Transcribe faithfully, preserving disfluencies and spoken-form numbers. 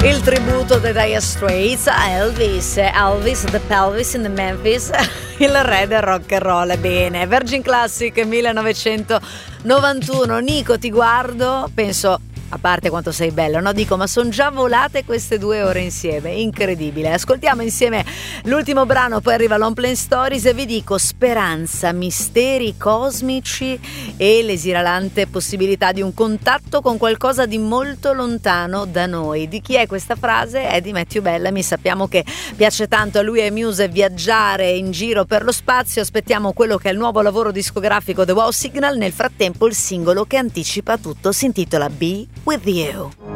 Il tributo dei Dire Straits a Elvis, Elvis the Pelvis in the Memphis, il re del rock and roll. Bene, Virgin Classic millenovecentonovantuno. Nico, ti guardo, penso, a parte quanto sei bello, no? Dico, ma sono già volate queste due ore insieme, incredibile. Ascoltiamo insieme l'ultimo brano, poi arriva Long Plane Stories e vi dico speranza, misteri cosmici e l'esilante possibilità di un contatto con qualcosa di molto lontano da noi. Di chi è questa frase? È di Matthew Bellamy. Sappiamo che piace tanto a lui e Muse viaggiare in giro per lo spazio. Aspettiamo quello che è il nuovo lavoro discografico The Wow Signal. Nel frattempo il singolo che anticipa tutto si intitola Be With You.